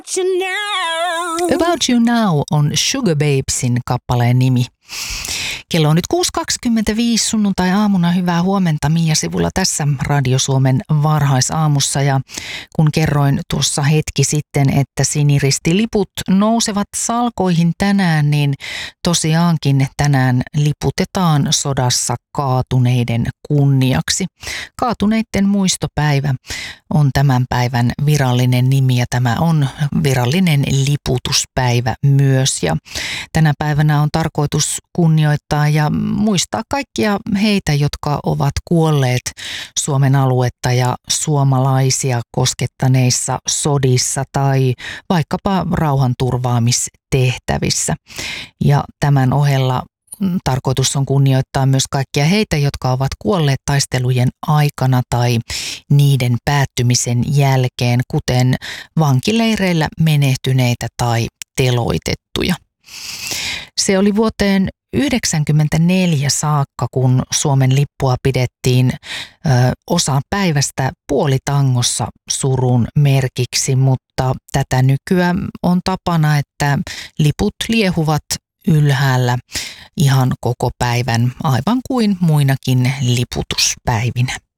You Now. About You Now on Sugar Babesin kappaleen nimi. Kello on nyt 6.25 sunnuntai-aamuna. Hyvää huomenta Mia Sivulla tässä Radio Suomen varhaisaamussa. Ja kun kerroin tuossa hetki sitten, että siniristiliput nousevat salkoihin tänään, niin tosiaankin tänään liputetaan sodassa kaatuneiden kunniaksi. Kaatuneiden muistopäivä on tämän päivän virallinen nimi ja tämä on virallinen liputuspäivä myös. Ja tänä päivänä on tarkoitus kunnioittaa ja muistaa kaikkia heitä, jotka ovat kuolleet Suomen aluetta ja suomalaisia koskettaneissa sodissa tai vaikkapa rauhanturvaamistehtävissä. Ja tämän ohella tarkoitus on kunnioittaa myös kaikkia heitä, jotka ovat kuolleet taistelujen aikana tai niiden päättymisen jälkeen, kuten vankileireillä menehtyneitä tai teloitettuja. Se oli vuoteen 1994 saakka, kun Suomen lippua pidettiin osa päivästä puolitangossa surun merkiksi, mutta tätä nykyään on tapana, että liput liehuvat ylhäällä ihan koko päivän, aivan kuin muinakin liputuspäivinä.